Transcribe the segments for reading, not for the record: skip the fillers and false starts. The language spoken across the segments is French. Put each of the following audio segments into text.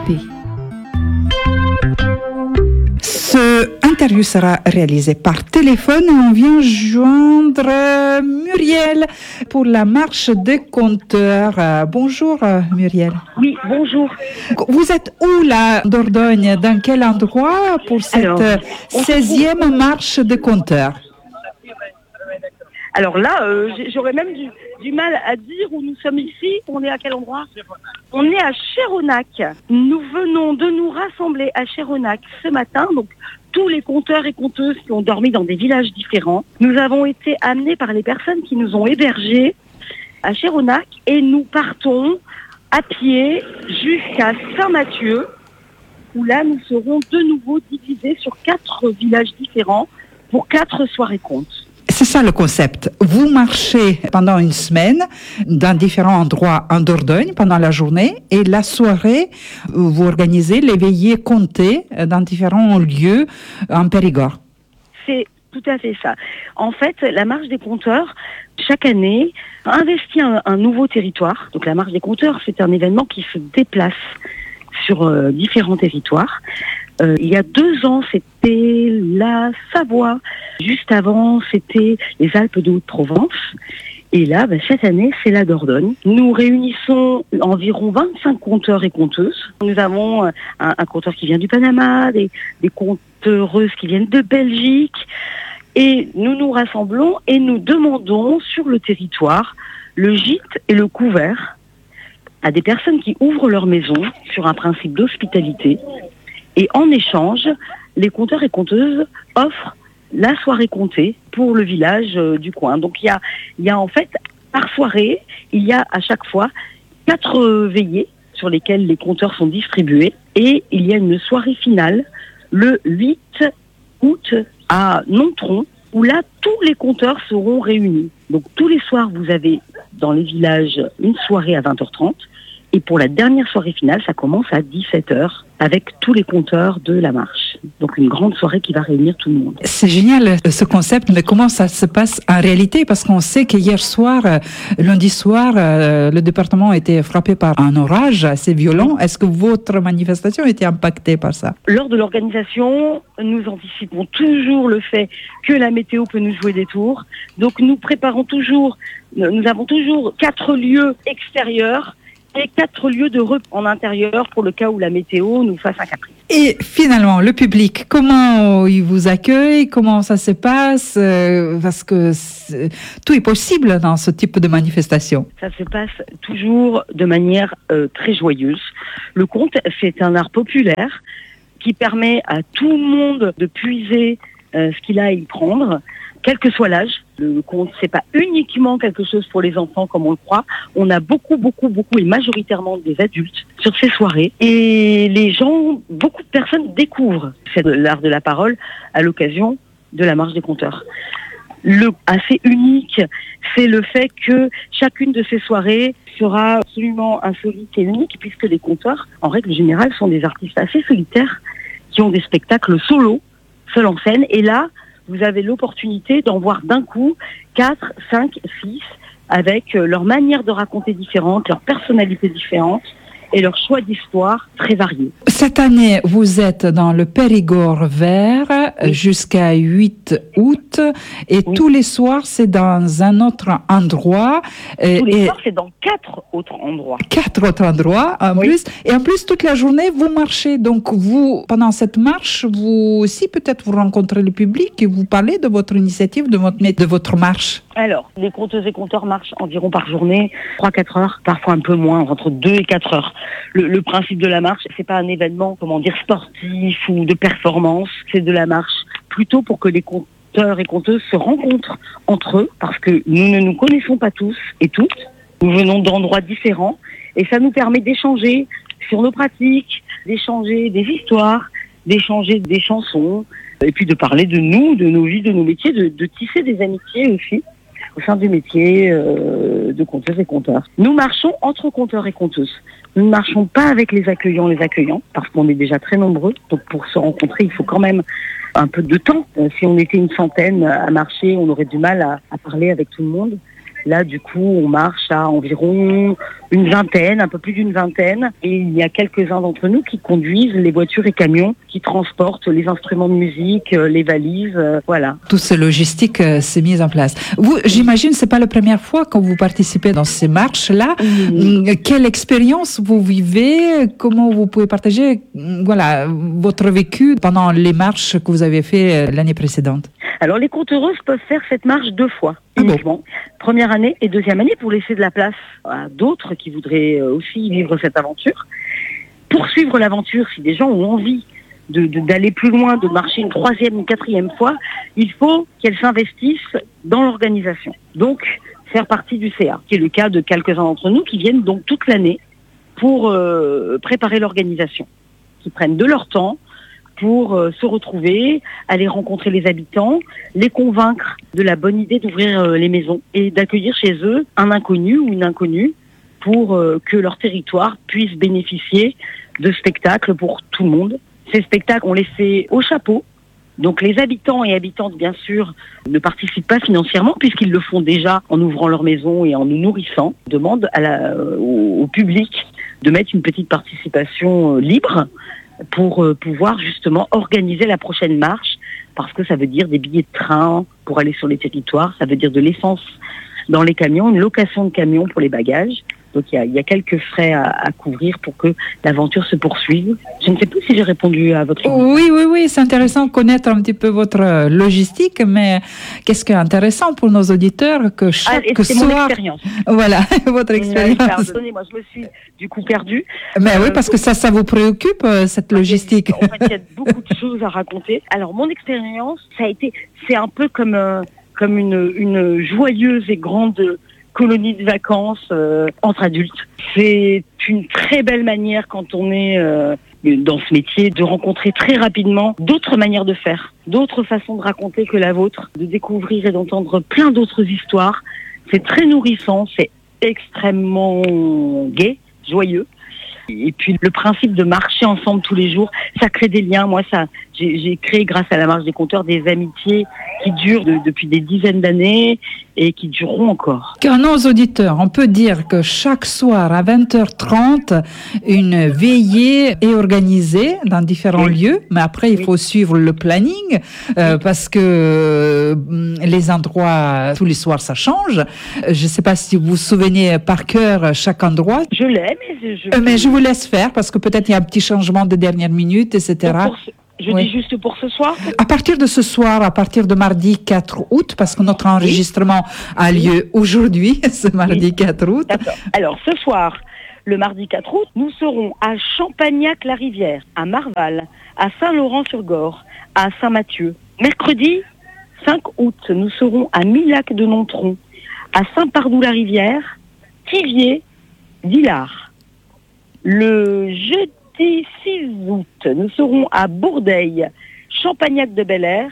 RP. Ce interview sera réalisé par téléphone et on vient joindre Muriel pour la marche des compteurs. Bonjour Muriel. Oui, bonjour. Vous êtes où là, Dordogne? Dans quel endroit pour cette 16e marche des compteurs? Alors là, j'aurais même du mal à dire où nous sommes ici. On est à quel endroit? On est à Chéronnac. Nous venons de nous rassembler à Chéronnac ce matin. Donc, tous les compteurs et compteuses qui ont dormi dans des villages différents. Nous avons été amenés par les personnes qui nous ont hébergés à Chéronnac et nous partons à pied jusqu'à Saint-Mathieu, où là, nous serons de nouveau divisés sur 4 villages différents pour 4 soirées contes. C'est ça le concept. Vous marchez pendant une semaine dans différents endroits en Dordogne pendant la journée et la soirée, vous organisez les veillées comptées dans différents lieux en Périgord. C'est tout à fait ça. En fait, la marche des compteurs, chaque année, investit un nouveau territoire. Donc la marche des compteurs, c'est un événement qui se déplace sur différents territoires. Il y a 2 ans, c'était la Savoie. Juste avant, c'était les Alpes de Haute-Provence. Et là, cette année, c'est la Dordogne. Nous réunissons environ 25 compteurs et compteuses. Nous avons un compteur qui vient du Panama, des compteuses qui viennent de Belgique. Et nous nous rassemblons et nous demandons sur le territoire le gîte et le couvert à des personnes qui ouvrent leur maison sur un principe d'hospitalité. Et en échange, les compteurs et compteuses offrent la soirée comptée pour le village du coin. Donc il y a en fait, par soirée, il y a à chaque fois 4 veillées sur lesquelles les compteurs sont distribués. Et il y a une soirée finale le 8 août à Nontron, où là, tous les compteurs seront réunis. Donc tous les soirs, vous avez dans les villages une soirée à 20h30. Et pour la dernière soirée finale, ça commence à 17h avec tous les compteurs de la marche. Donc une grande soirée qui va réunir tout le monde. C'est génial ce concept, mais comment ça se passe en réalité? Parce qu'on sait qu'hier soir, lundi soir, le département a été frappé par un orage assez violent. Est-ce que votre manifestation a été impactée par ça? Lors de l'organisation, nous anticipons toujours le fait que la météo peut nous jouer des tours. Donc nous préparons toujours, nous avons toujours 4 lieux extérieurs et 4 lieux de repos en intérieur pour le cas où la météo nous fasse un caprice. Et finalement, le public, comment il vous accueille? Comment ça se passe? Parce que tout est possible dans ce type de manifestation. Ça se passe toujours de manière très joyeuse. Le conte, c'est un art populaire qui permet à tout le monde de puiser ce qu'il a à y prendre, quel que soit l'âge. Le conte, c'est pas uniquement quelque chose pour les enfants comme on le croit. On a beaucoup et majoritairement des adultes sur ces soirées. Et les gens, beaucoup de personnes découvrent l'art de la parole à l'occasion de la marche des compteurs. Le assez unique, c'est le fait que chacune de ces soirées sera absolument insolite et unique, puisque les compteurs, en règle générale, sont des artistes assez solitaires qui ont des spectacles solo, seuls en scène. Et là, vous avez l'opportunité d'en voir d'un coup 4, 5, 6 avec leur manière de raconter différente, leur personnalité différente et leur choix d'histoire très variés. Cette année, vous êtes dans le Périgord vert jusqu'à 8 août et tous les soirs, c'est dans un autre endroit. Tous les soirs, c'est dans 4 autres endroits. 4 autres endroits en plus. Et en plus, toute la journée, vous marchez. Donc, vous, pendant cette marche, vous aussi, peut-être, vous rencontrez le public et vous parlez de votre initiative, de votre marche. Alors, les compteuses et compteurs marchent environ par journée, 3-4 heures, parfois un peu moins, entre 2 et 4 heures. Le principe de la marche, c'est pas un événement, sportif ou de performance, c'est de la marche plutôt pour que les compteurs et compteuses se rencontrent entre eux, parce que nous ne nous connaissons pas tous et toutes, nous venons d'endroits différents, et ça nous permet d'échanger sur nos pratiques, d'échanger des histoires, d'échanger des chansons, et puis de parler de nous, de nos vies, de nos métiers, de tisser des amitiés aussi au sein du métier de conteuses et conteurs. Nous marchons entre conteurs et conteuses. Nous ne marchons pas avec les accueillants, parce qu'on est déjà très nombreux. Donc pour se rencontrer, il faut quand même un peu de temps. Si on était une centaine à marcher, on aurait du mal à parler avec tout le monde. Là, du coup, on marche à environ une vingtaine, un peu plus d'une vingtaine. Et il y a quelques-uns d'entre nous qui conduisent les voitures et camions, qui transportent les instruments de musique, les valises, voilà. Toute cette logistique s'est mise en place. Vous, j'imagine, c'est pas la première fois que vous participez dans ces marches-là. Quelle expérience vous vivez? Comment vous pouvez partager, voilà, votre vécu pendant les marches que vous avez fait l'année précédente? Alors, les conteureuses peuvent faire cette marche 2 fois, uniquement. Première année et deuxième année pour laisser de la place à d'autres qui voudraient aussi vivre cette aventure. Poursuivre l'aventure, si des gens ont envie d'aller plus loin, de marcher une 3e, une 4e fois, il faut qu'elles s'investissent dans l'organisation. Donc, faire partie du CA, qui est le cas de quelques-uns d'entre nous qui viennent donc toute l'année pour préparer l'organisation, qui prennent de leur temps pour se retrouver, aller rencontrer les habitants, les convaincre de la bonne idée d'ouvrir les maisons et d'accueillir chez eux un inconnu ou une inconnue pour que leur territoire puisse bénéficier de spectacles pour tout le monde. Ces spectacles, on les fait au chapeau. Donc les habitants et habitantes, bien sûr, ne participent pas financièrement puisqu'ils le font déjà en ouvrant leur maison et en nous nourrissant. On demande au public de mettre une petite participation libre pour pouvoir justement organiser la prochaine marche, parce que ça veut dire des billets de train pour aller sur les territoires, ça veut dire de l'essence dans les camions, une location de camions pour les bagages. Donc il y a quelques frais à couvrir pour que l'aventure se poursuive. Je ne sais plus si j'ai répondu à votre question. Oui, c'est intéressant de connaître un petit peu votre logistique, mais qu'est-ce qui est intéressant pour nos auditeurs que chaque c'est soir... mon expérience. Voilà, votre expérience. Pardonnez-moi, je me suis du coup perdue. Mais oui, parce que ça vous préoccupe, cette logistique. En fait, il y a beaucoup de choses à raconter. Alors mon expérience, c'est un peu comme une joyeuse et grande colonie de vacances entre adultes. C'est une très belle manière quand on est dans ce métier de rencontrer très rapidement d'autres manières de faire, d'autres façons de raconter que la vôtre, de découvrir et d'entendre plein d'autres histoires. C'est très nourrissant, c'est extrêmement gai, joyeux. Et puis le principe de marcher ensemble tous les jours, ça crée des liens. Moi, j'ai créé grâce à la marche des compteurs des amitiés qui durent depuis des dizaines d'années et qui dureront encore. À nos auditeurs, on peut dire que chaque soir à 20h30, une veillée est organisée dans différents lieux, mais après il faut suivre le planning parce que les endroits, tous les soirs, ça change. Je ne sais pas si vous vous souvenez par cœur chaque endroit. Je l'ai, mais je vous laisse faire parce que peut-être il y a un petit changement de dernière minute, etc. Dis juste pour ce soir. À partir de ce soir, à partir de mardi 4 août, parce que notre enregistrement a lieu aujourd'hui, ce mardi 4 août. D'accord. Alors, ce soir, le mardi 4 août, nous serons à Champagnac-la-Rivière, à Marval, à Saint-Laurent-sur-Gorre, à Saint-Mathieu. Mercredi 5 août, nous serons à Milac-de-Nontron, à Saint-Pardoux-la-Rivière, Thiviers, Villars. Le jeudi 6 août, nous serons à Bourdeil, Champagnac-de-Bel-Air,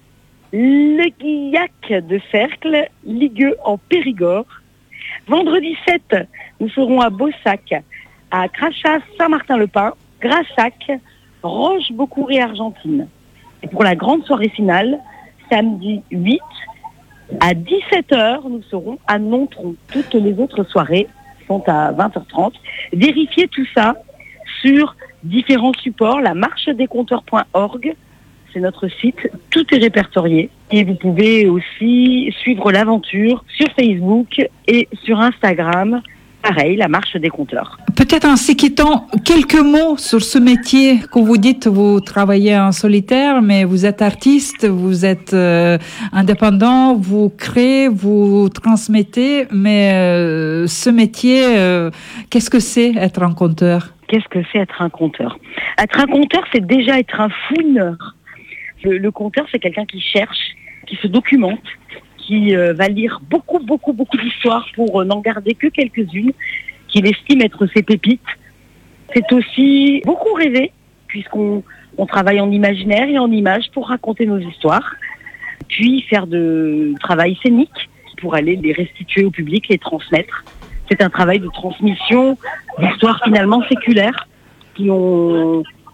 Le Guillac de Cercle, Ligueux en Périgord. Vendredi 7, nous serons à Beaussac, à Crachas, Saint-Martin-le-Pin, Grassac, Roche-Beaucourt Argentine. Et pour la grande soirée finale, samedi 8, à 17h, nous serons à Nontron. Toutes les autres soirées sont à 20h30. Vérifiez tout ça sur différents supports, la marchedescompteurs.org, c'est notre site, tout est répertorié. Et vous pouvez aussi suivre l'aventure sur Facebook et sur Instagram. Pareil, la marche des compteurs. Peut-être en s'équittant quelques mots sur ce métier que vous dites, vous travaillez en solitaire, mais vous êtes artiste, vous êtes indépendant, vous créez, vous transmettez, mais ce métier, qu'est-ce que c'est être un conteur ? Qu'est-ce que c'est être un conteur ? Être un conteur, c'est déjà être un fouineur. Le conteur, c'est quelqu'un qui cherche, qui se documente, qui va lire beaucoup d'histoires pour n'en garder que quelques-unes, qu'il estime être ses pépites. C'est aussi beaucoup rêver, puisqu'on travaille en imaginaire et en images pour raconter nos histoires, puis faire de travail scénique pour aller les restituer au public, les transmettre. C'est un travail de transmission d'histoires finalement séculaires qui ont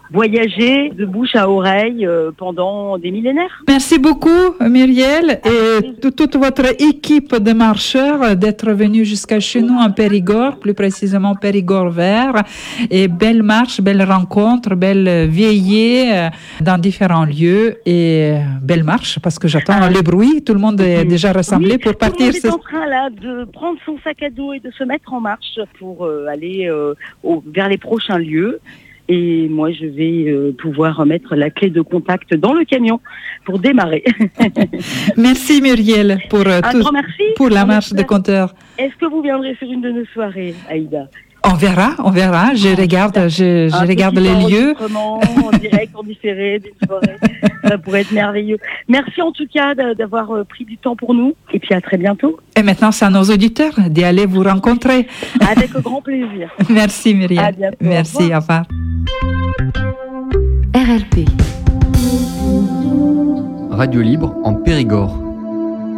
voyager de bouche à oreille pendant des millénaires. Merci beaucoup, Muriel, et toute votre équipe de marcheurs d'être venus jusqu'à chez nous en Périgord, plus précisément Périgord Vert. Et belle marche, belle rencontre, belle veillée dans différents lieux et belle marche parce que j'attends le bruit. Tout le monde est déjà rassemblé pour partir. Tout le monde est en train là de prendre son sac à dos et de se mettre en marche pour aller vers les prochains lieux. Et moi, je vais pouvoir mettre la clé de contact dans le camion pour démarrer. Merci Muriel pour pour la marche des compteurs. Est-ce que vous viendrez sur une de nos soirées, Aïda? On verra. Je regarde les lieux. En direct, en différé, d'une soirée. Ça pourrait être merveilleux. Merci en tout cas d'avoir pris du temps pour nous. Et puis à très bientôt. Et maintenant, c'est à nos auditeurs d'y aller vous rencontrer. Avec grand plaisir. Merci Myriam. À bientôt. Merci, au revoir. RLP. Radio libre en Périgord.